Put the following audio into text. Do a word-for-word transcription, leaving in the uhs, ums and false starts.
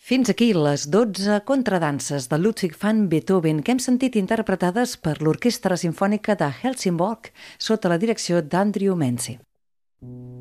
Fins aquí les dotze contradanses de Ludwig van Beethoven que hem sentit interpretades per l'Orquestra Simfònica de Helsingborg sota la direcció d'Andrew Menzi.